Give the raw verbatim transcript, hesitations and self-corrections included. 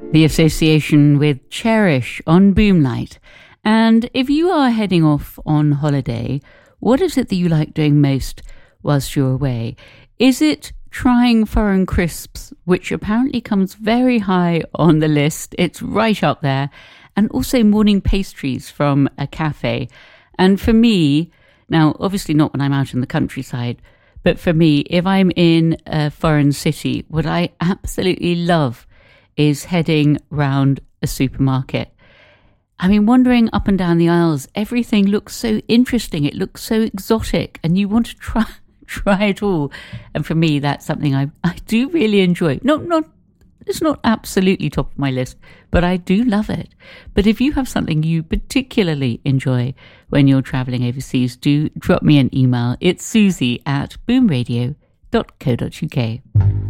The association with Cherish on Boomlight. And if you are heading off on holiday, what is it that you like doing most whilst you're away? Is it trying foreign crisps, which apparently comes very high on the list? It's right up there. And also morning pastries from a cafe. And for me, now obviously not when I'm out in the countryside, but for me, if I'm in a foreign city, what I absolutely love is heading round a supermarket. I mean, wandering up and down the aisles, everything looks so interesting. It looks so exotic, and you want to try try it all. And for me, that's something I I do really enjoy. Not not it's not absolutely top of my list, but I do love it. But if you have something you particularly enjoy when you're traveling overseas, do drop me an email. It's Susie at boomradio dot co dot uk.